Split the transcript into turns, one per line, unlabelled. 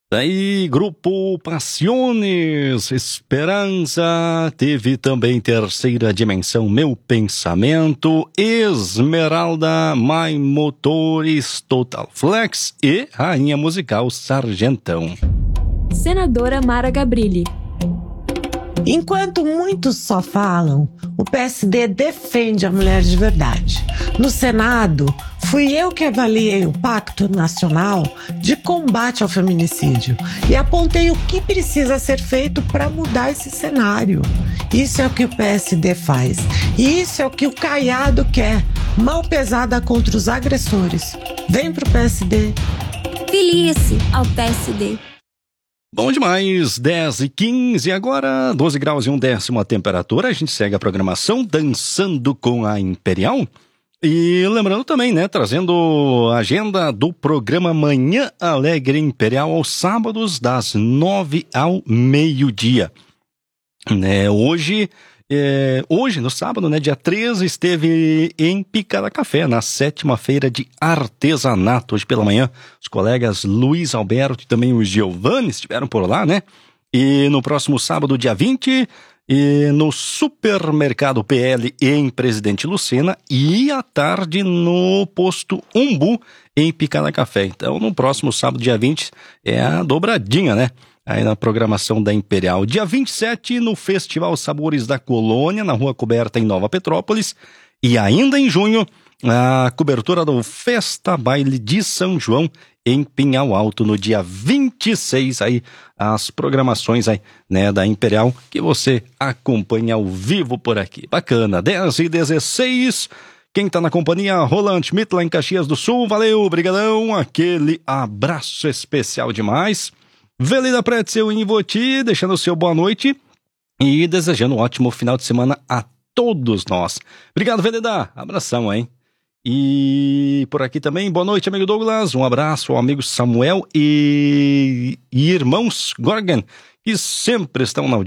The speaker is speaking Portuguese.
Daí, Grupo Passiones, Esperança, teve também Terceira Dimensão, Meu Pensamento, Esmeralda, My Motores, Total Flex e Rainha Musical Sargentão.
Senadora Mara Gabrilli.
Enquanto muitos só falam, o PSD defende a mulher de verdade. No Senado, fui eu que avaliei o Pacto Nacional de Combate ao Feminicídio e apontei o que precisa ser feito para mudar esse cenário. Isso é o que o PSD faz. E isso é o que o Caiado quer. Mão pesada contra os agressores. Vem pro PSD.
Filie-se ao PSD.
Bom demais, 10h15, agora 12 graus e 1/10 a temperatura. A gente segue a programação Dançando com a Imperial. E lembrando também, né, trazendo a agenda do programa Manhã Alegre Imperial aos sábados das 9 ao meio-dia. Hoje, no sábado, né, dia 13, esteve em Picada Café, na 7ª Feira de Artesanato. Hoje pela manhã, os colegas Luiz Alberto e também o Giovanni estiveram por lá, né? E no próximo sábado, dia 20, no Supermercado PL em Presidente Lucena e à tarde no Posto Umbu em Picada Café. Então, no próximo sábado, dia 20, é a dobradinha, né? Aí na programação da Imperial. Dia 27, no Festival Sabores da Colônia, na Rua Coberta, em Nova Petrópolis. E ainda em junho, a cobertura do Festa Baile de São João, em Pinhal Alto, no dia 26. Aí, as programações aí, né, da Imperial, que você acompanha ao vivo por aqui. Bacana, 10h16. Quem tá na companhia, Roland Schmidt, lá em Caxias do Sul. Valeu, brigadão. Aquele abraço especial demais. Velida Pretzel em Ivoti, deixando o seu boa noite e desejando um ótimo final de semana a todos nós. Obrigado, Velida. Abração, hein? E por aqui também, boa noite, amigo Douglas. Um abraço ao amigo Samuel e irmãos Gorgan, que sempre estão na audiência.